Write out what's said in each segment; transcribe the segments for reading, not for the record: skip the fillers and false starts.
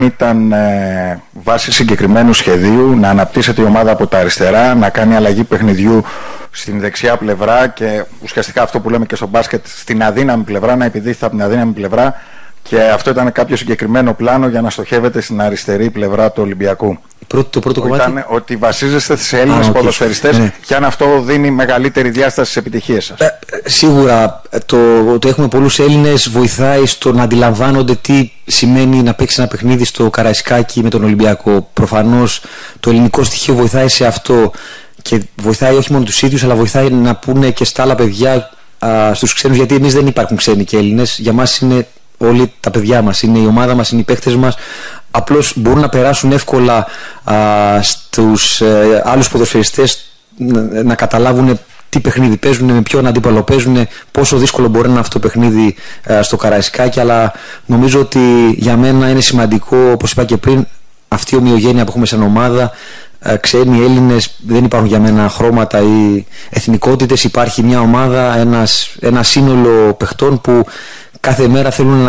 Ήταν βάσει συγκεκριμένου σχεδίου να αναπτύσσεται η ομάδα από τα αριστερά, να κάνει αλλαγή παιχνιδιού στην δεξιά πλευρά και ουσιαστικά αυτό που λέμε και στο μπάσκετ, στην αδύναμη πλευρά, να επιδείχθει από την αδύναμη πλευρά, και αυτό ήταν κάποιο συγκεκριμένο πλάνο για να στοχεύεται στην αριστερή πλευρά του Ολυμπιακού. Το πρώτο κομμάτι ήταν ότι βασίζεστε σε Έλληνες ποδοσφαιριστές, ναι, και αν αυτό δίνει μεγαλύτερη διάσταση στις επιτυχίες σας. Σίγουρα το έχουμε πολλούς Έλληνες βοηθάει στο να αντιλαμβάνονται τι σημαίνει να παίξει ένα παιχνίδι στο Καραϊσκάκι με τον Ολυμπιακό. Προφανώς το ελληνικό στοιχείο βοηθάει σε αυτό και βοηθάει όχι μόνο τους ίδιους, αλλά βοηθάει να πούνε και στα άλλα παιδιά, στους ξένους, γιατί εμείς δεν υπάρχουν ξένοι και Έλληνες. Για μας είναι όλοι τα παιδιά μας, είναι η ομάδα μας, είναι οι παίχτες μας. Απλώς μπορούν να περάσουν εύκολα στους άλλους ποδοσφαιριστές να καταλάβουν τι παιχνίδι παίζουν, με ποιον αντίπαλο παίζουν, πόσο δύσκολο μπορεί να είναι αυτό το παιχνίδι στο Καραϊσκάκι. Αλλά νομίζω ότι για μένα είναι σημαντικό, όπως είπα και πριν, αυτή η ομοιογένεια που έχουμε σαν ομάδα. Ξένοι, Έλληνες, δεν υπάρχουν για μένα χρώματα ή εθνικότητες. Υπάρχει μια ομάδα, ένα σύνολο παιχτών που κάθε μέρα θέλουν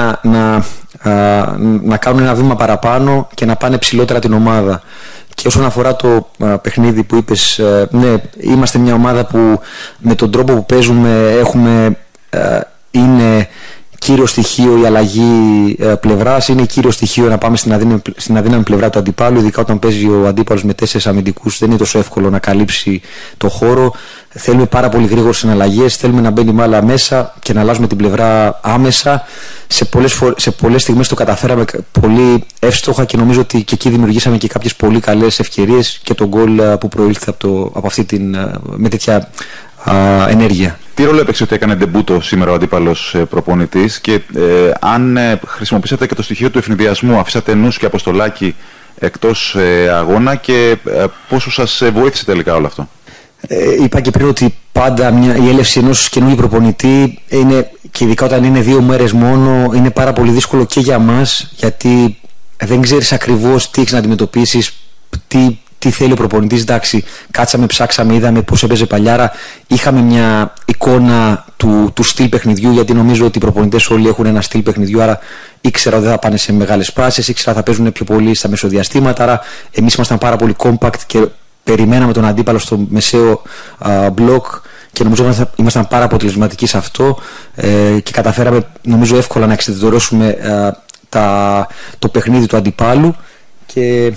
να κάνουν ένα βήμα παραπάνω και να πάνε ψηλότερα την ομάδα. Και όσον αφορά το παιχνίδι που είπες, ναι, είμαστε μια ομάδα που με τον τρόπο που παίζουμε είναι κύριο στοιχείο η αλλαγή πλευράς, είναι κύριο στοιχείο να πάμε στην αδύναμη πλευρά του αντιπάλου, ειδικά όταν παίζει ο αντίπαλος με 4 αμυντικούς, δεν είναι τόσο εύκολο να καλύψει το χώρο. Θέλουμε πάρα πολύ γρήγορες συναλλαγές, θέλουμε να μπαίνει μάλα μέσα και να αλλάζουμε την πλευρά άμεσα. Σε πολλές στιγμές το καταφέραμε πολύ εύστοχα και νομίζω ότι και εκεί δημιουργήσαμε και κάποιες πολύ καλές ευκαιρίες και τον γκολ που προήλθε με τέτοια ενέργεια. Τι ρόλο έπαιξε ότι έκανε ντεμπούτο σήμερα ο αντίπαλος προπονητής και αν χρησιμοποιήσατε και το στοιχείο του ευνηδιασμού, αφήσατε Νους και Αποστολάκη εκτός αγώνα και πόσο σας βοήθησε τελικά όλο αυτό? Είπα και πριν ότι πάντα η έλευση ενός καινούργιου προπονητή είναι, και ειδικά όταν είναι 2 μέρες μόνο, είναι πάρα πολύ δύσκολο και για μας, γιατί δεν ξέρεις ακριβώς τι έχεις να αντιμετωπίσεις, τι θέλει ο προπονητής. Εντάξει, κάτσαμε, ψάξαμε, είδαμε πώς έπαιζε παλιάρα. Είχαμε μια εικόνα του στυλ παιχνιδιού, γιατί νομίζω ότι οι προπονητές όλοι έχουν ένα στυλ παιχνιδιού. Άρα ήξερα ότι δεν θα πάνε σε μεγάλες πάσες, ήξερα ότι θα παίζουν πιο πολύ στα μεσοδιαστήματα. Άρα εμείς ήμασταν πάρα πολύ compact και περιμέναμε τον αντίπαλο στο μεσαίο μπλοκ. Και νομίζω ήμασταν πάρα αποτελεσματικοί σε αυτό και καταφέραμε, νομίζω, εύκολα να εξεδωρώσουμε το παιχνίδι του αντιπάλου. Και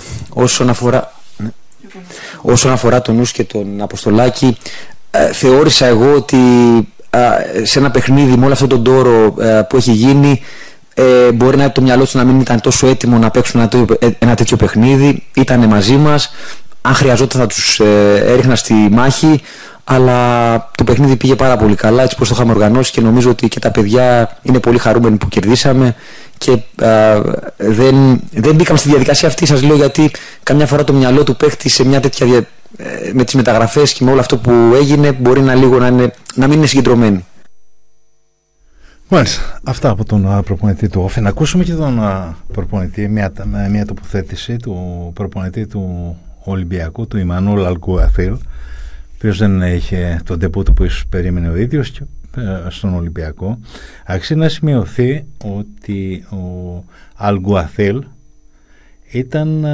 όσον αφορά τον Νους και τον Αποστολάκη, θεώρησα εγώ ότι σε ένα παιχνίδι με όλο αυτόν τον τόρο που έχει γίνει, μπορεί να το μυαλό τους να μην ήταν τόσο έτοιμο να παίξουν ένα τέτοιο παιχνίδι. Ήτανε μαζί μας, αν χρειαζόταν θα τους έριχνα στη μάχη, αλλά το παιχνίδι πήγε πάρα πολύ καλά έτσι πως το είχαμε οργανώσει και νομίζω ότι και τα παιδιά είναι πολύ χαρούμενοι που κερδίσαμε. Και δεν μπήκαμε στη διαδικασία αυτή, σας λέω, γιατί καμιά φορά το μυαλό του παίχτη σε μια τέτοια με τις μεταγραφές και με όλο αυτό που έγινε μπορεί να μην είναι συγκεντρωμένοι. Μάλιστα, αυτά από τον προπονητή του Όφη. Να ακούσουμε και τον προπονητή, μια τοποθέτηση του προπονητή του Ολυμπιακού, του Ιμανούλ Αλγκουαθίλ, ο οποίος δεν είχε τον ντεμπούτο που ίσως περίμενε ο ίδιος στον Ολυμπιακό. Αξίζει να σημειωθεί ότι ο Αλγκουαθίλ ήταν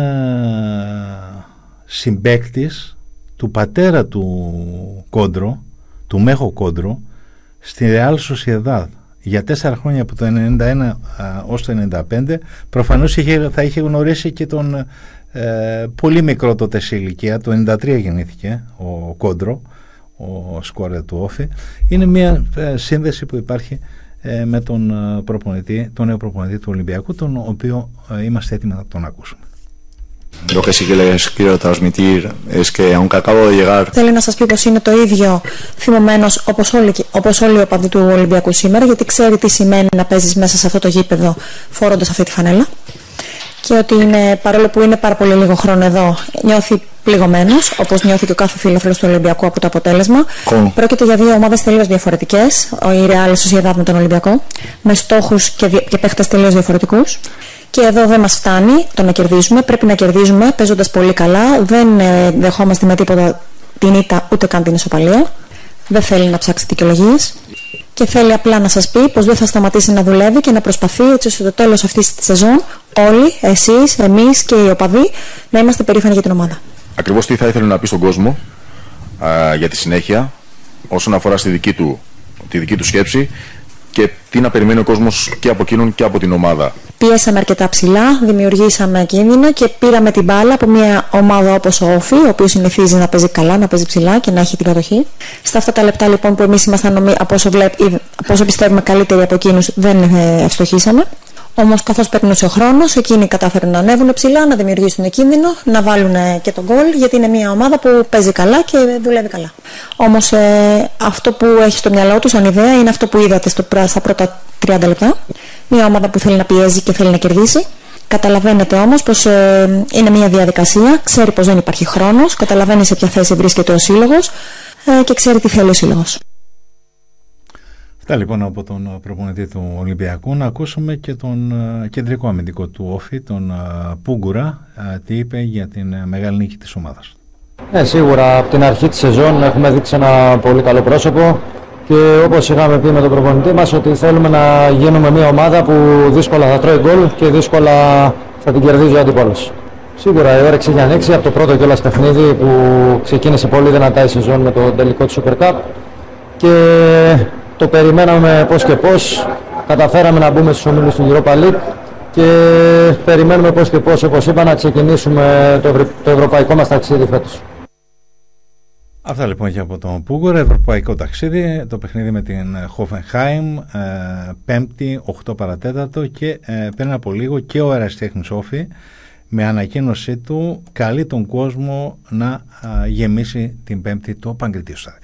συμπαίκτης του πατέρα του Κόντρο, του Μέχο Κόντρο, στη Ρεάλ Σοσιεδάδ για 4 χρόνια, από το 1991 ως το 1995. Προφανώς θα είχε γνωρίσει και τον πολύ μικρό τότε σε ηλικία, το 1993 γεννήθηκε ο Κόντρο, ο σκόρερ του Όφη. Είναι μια σύνδεση που υπάρχει με τον νέο προπονητή του Ολυμπιακού, τον οποίο είμαστε έτοιμοι να τον ακούσουμε. Lo que sí que les quiero transmitir es que aunque acabo de llegar. Θέλει να σας πει πως είναι το ίδιο θυμωμένος όπως όλοι οι οπαδοί του Ολυμπιακού σήμερα, γιατί ξέρει τι σημαίνει να παίζεις μέσα σε αυτό το γήπεδο φορώντας αυτή τη φανέλα. Και ότι παρόλο που είναι πάρα πολύ λίγο χρόνο εδώ, νιώθει πληγωμένος, όπως νιώθει και ο κάθε φίλος του Ολυμπιακού από το αποτέλεσμα. Πρόκειται για 2 ομάδες τελείως διαφορετικές, η Real Sociedad με τον Ολυμπιακό, με στόχους και παίχτες τελείως διαφορετικούς. Και εδώ δεν μας φτάνει το να κερδίζουμε, πρέπει να κερδίζουμε παίζοντας πολύ καλά, δεν δεχόμαστε με τίποτα την ήττα ούτε καν την ισοπαλία. Δεν θέλει να ψάξει δικαιολογίες και θέλει απλά να σας πει πως δεν θα σταματήσει να δουλεύει και να προσπαθεί έτσι ώστε στο τέλος αυτής της σεζόν όλοι, εσείς, εμείς και οι οπαδοί να είμαστε περήφανοι για την ομάδα. Ακριβώς τι θα ήθελε να πει στον κόσμο για τη συνέχεια όσον αφορά τη δική του σκέψη και τι να περιμένει ο κόσμος και από εκείνον και από την ομάδα. Πιέσαμε αρκετά ψηλά, δημιουργήσαμε κίνδυνο και πήραμε την μπάλα από μια ομάδα όπως ο Όφη, ο οποίος συνηθίζει να παίζει καλά, να παίζει ψηλά και να έχει την κατοχή. Στα αυτά τα λεπτά λοιπόν που εμείς ήμασταν, από όσο πιστεύουμε, καλύτεροι από εκείνους, δεν ευστοχήσαμε. Όμως καθώς περνούσε ο χρόνος, εκείνοι κατάφεραν να ανέβουν ψηλά, να δημιουργήσουν κίνδυνο, να βάλουν και τον γκολ, γιατί είναι μια ομάδα που παίζει καλά και δουλεύει καλά. Όμως αυτό που έχει στο μυαλό του σαν ιδέα είναι αυτό που είδατε στα πρώτα 30 λεπτά. Μια ομάδα που θέλει να πιέζει και θέλει να κερδίσει. Καταλαβαίνετε όμως πως είναι μια διαδικασία, ξέρει πως δεν υπάρχει χρόνος, καταλαβαίνει σε ποια θέση βρίσκεται ο σύλλογος και ξέρει τι θέλει ο σύλλογος. Αυτά λοιπόν από τον προπονητή του Ολυμπιακού. Να ακούσουμε και τον κεντρικό αμυντικό του Όφη, τον Πούγκουρα, τι είπε για την μεγάλη νίκη της ομάδας. Σίγουρα από την αρχή της σεζόν έχουμε δείξει ένα πολύ καλό πρόσωπο και όπως είχαμε πει με τον προπονητή μας ότι θέλουμε να γίνουμε μια ομάδα που δύσκολα θα τρώει γκολ και δύσκολα θα την κερδίζει ο αντίπαλος. Σίγουρα η όρεξη για ανοίξει από το πρώτο κιόλας παιχνίδι που ξεκίνησε πολύ δυνατά η σεζόν με το τελικό του Super Cup και το περιμέναμε πώς και πώς, καταφέραμε να μπούμε στους ομίλους του Europa League και περιμένουμε πώς και πώς, όπως είπα, να ξεκινήσουμε το ευρωπαϊκό μας ταξίδι φέτος. Αυτά λοιπόν και από τον Πούγκορα, ευρωπαϊκό ταξίδι, το παιχνίδι με την Hoffenheim, 5η 8 παρατέταρτο και πριν από λίγο και ο Ερασιτέχνης Όφη με ανακοίνωσή του καλεί τον κόσμο να γεμίσει την 5η το Παγκριτήριο Στάδιο.